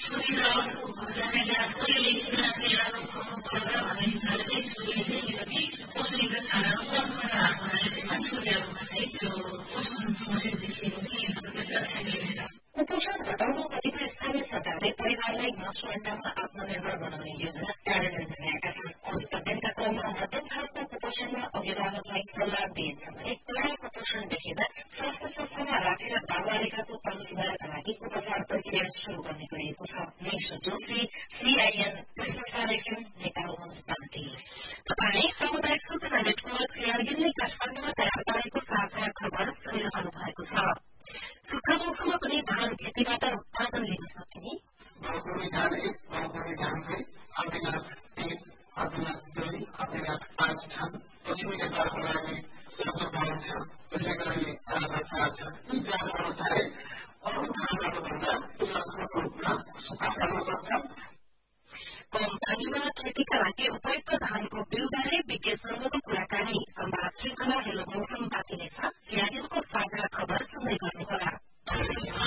कुपोषण घटाउन कतिपय स्थानीय सरकारले परिवारलाई मासु अण्डामा आत्मनिर्भर बनाउने योजना कार्यान्वयन ल्याएका छन्। औषधका क्रममा मध्यम खालको कुपोषणमा अभिभावकलाई सल्लाह दिइन्छ भने कडा कुपोषण देखेर स्वास्थ्य संस्थामा राखेर बालबालिकाको तल सुधारका लागि उपचार प्रक्रिया शुरू गर्ने गरिएको छ। Nishu Joshi, CIN, Krishnasar FM, Nepal municipality. तपाईँ सामुदायिक सूचना नेटवर्क CIN-ले काठमाडौँमा तयार पारेको साझा खबर सुनिरहनु भएको छ। सुक्खा मौसममा पनि धान खेतीबाट उत्पादन लिन सकिने पश्चिमी नेपालको लागि सब्जी पाइन्छ, त्यसै गरी जानहरू चाहिँ अरू ठाउँबाट भन्दा तुलनात्मक रूपमा सुक्खा चल्न सक्छ। कम पानीमा खेतीका लागि उपयुक्त धानको बिउबारे विज्ञसँगको कुराकानी संवाद श्रृंखला हेलो मौसम बाँकिनेछ। CIN-को साझा खबर सुन्दै गर्नुहोला।